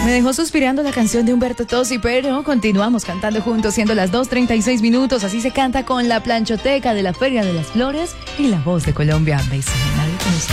Me dejó suspirando la canción de Humberto Tozzi, pero continuamos cantando juntos, siendo las 2:36 minutos. Así se canta con la planchoteca de la Feria de las Flores y la voz de Colombia. Besos, nadie conoce.